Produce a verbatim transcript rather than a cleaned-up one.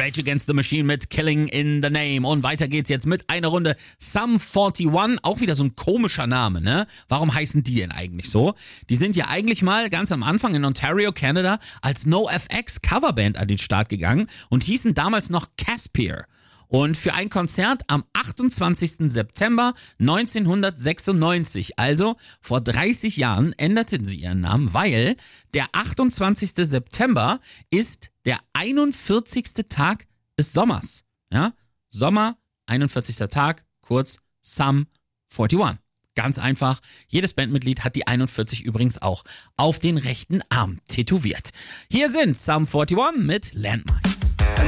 Rage Against the Machine mit Killing in the Name. Und weiter geht's jetzt mit einer Runde Sum einundvierzig. Auch wieder so ein komischer Name, ne? Warum heißen die denn eigentlich so? Die sind ja eigentlich mal ganz am Anfang in Ontario, Canada, als NoFX Coverband an den Start gegangen und hießen damals noch Caspier. Und für ein Konzert am achtundzwanzigsten September neunzehnhundertsechsundneunzig, also vor dreißig Jahren, änderten sie ihren Namen, weil der achtundzwanzigste September ist der einundvierzigste Tag des Sommers. Ja? Sommer, einundvierzigster Tag, kurz Sum einundvierzig. Ganz einfach, jedes Bandmitglied hat die einundvierzig übrigens auch auf den rechten Arm tätowiert. Hier sind Sum einundvierzig mit Landmines.